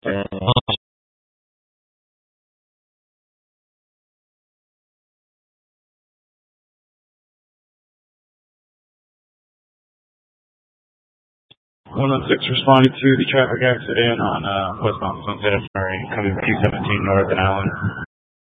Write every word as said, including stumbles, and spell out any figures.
one one six responding to the traffic accident on uh, westbound Sunset Murray, coming two seventeen north and Allen.